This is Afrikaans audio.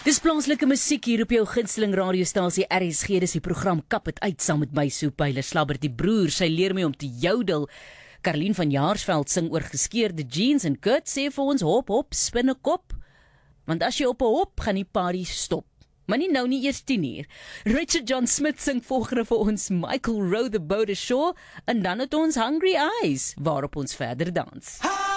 Dis plaaslike musiek hier op jou gunsteling radiostasie RSG. Dis die program Kap het uit saam met my Soepyle Slabbert die broer. Sy leer my om te jodel. Karlien van Jaarsveld sing oor geskeurde jeans en Kurt sê vir ons hop hop spinnekop. Want as jy op 'n hop gaan die party stop. Maar nie nou nie eers 10:00. Richard John Smith sing volgende vir ons Michael Row the Boat Ashore en dan het ons Hungry Eyes waarop ons verder dans.